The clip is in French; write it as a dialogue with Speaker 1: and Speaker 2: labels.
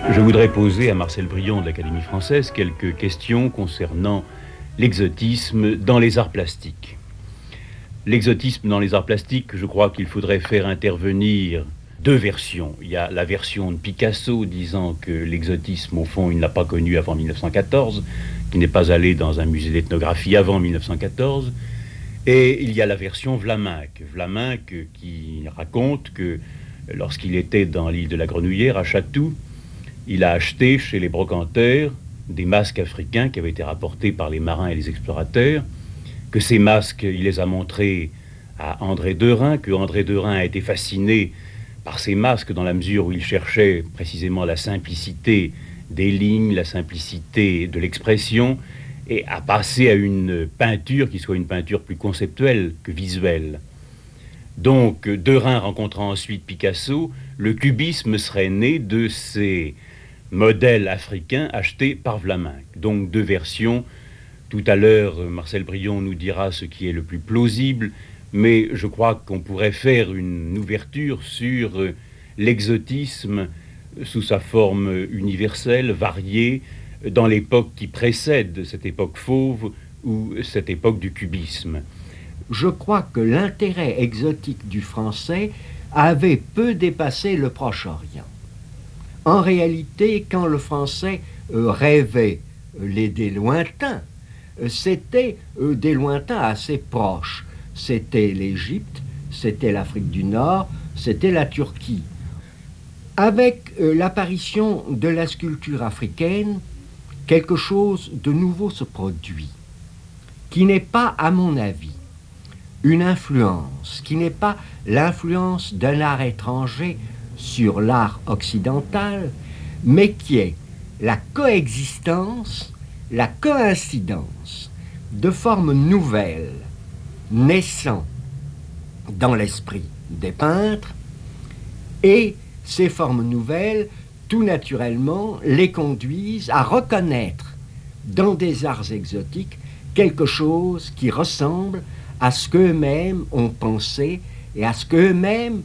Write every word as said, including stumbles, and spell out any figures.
Speaker 1: Je voudrais poser à Marcel Brion de l'Académie française quelques questions concernant l'exotisme dans les arts plastiques. L'exotisme dans les arts plastiques, je crois qu'il faudrait faire intervenir deux versions. Il y a la version de Picasso disant que l'exotisme, au fond, il n'a pas connu avant mille neuf cent quatorze, qui n'est pas allé dans un musée d'ethnographie avant mille neuf cent quatorze. Et il y a la version Vlaminck. Vlaminck qui raconte que lorsqu'il était dans l'île de la Grenouillère, à Chatou, il a acheté chez les brocanteurs des masques africains qui avaient été rapportés par les marins et les explorateurs, que ces masques, il les a montrés à André Derain, que André Derain a été fasciné par ces masques dans la mesure où il cherchait précisément la simplicité des lignes, la simplicité de l'expression, et a passé à une peinture qui soit une peinture plus conceptuelle que visuelle. Donc, Derain rencontrant ensuite Picasso, le cubisme serait né de ces modèles africains achetés par Vlaminck. Donc, deux versions. Tout à l'heure, Marcel Brion nous dira ce qui est le plus plausible, mais je crois qu'on pourrait faire une ouverture sur l'exotisme sous sa forme universelle, variée, dans l'époque qui précède cette époque fauve ou cette époque du cubisme.
Speaker 2: Je crois que l'intérêt exotique du français avait peu dépassé le Proche-Orient. En réalité, quand le français euh, rêvait euh, les des lointains, euh, c'était euh, des lointains assez proches. C'était l'Égypte, c'était l'Afrique du Nord, c'était la Turquie. Avec euh, l'apparition de la sculpture africaine, quelque chose de nouveau se produit, qui n'est pas, à mon avis, une influence, qui n'est pas l'influence d'un art étranger sur l'art occidental, mais qui est la coexistence, la coïncidence de formes nouvelles naissant dans l'esprit des peintres, et ces formes nouvelles, tout naturellement, les conduisent à reconnaître dans des arts exotiques quelque chose qui ressemble à ce qu'eux-mêmes ont pensé et à ce qu'eux-mêmes